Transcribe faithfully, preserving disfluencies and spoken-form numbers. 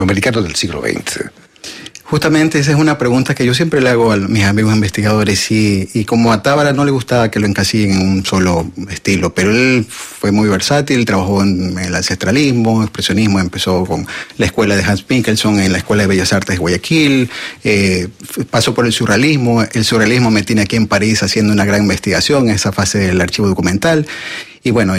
americano del siglo veinte? Justamente esa es una pregunta que yo siempre le hago a mis amigos investigadores y, y como a Tábara no le gustaba que lo encasillen en un solo estilo, pero él fue muy versátil, trabajó en el ancestralismo, expresionismo, empezó con la escuela de Hans Mickelson en la Escuela de Bellas Artes de Guayaquil, eh, pasó por el surrealismo, el surrealismo me tiene aquí en París haciendo una gran investigación en esa fase del archivo documental y bueno,